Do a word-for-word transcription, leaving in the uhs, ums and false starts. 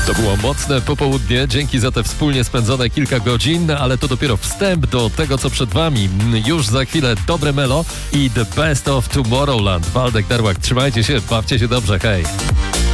To było mocne popołudnie, dzięki za te wspólnie spędzone kilka godzin, ale to dopiero wstęp do tego, co przed wami. Już za chwilę dobre melo i The Best of Tomorrowland. Waldek Darłak, trzymajcie się, bawcie się dobrze, hej!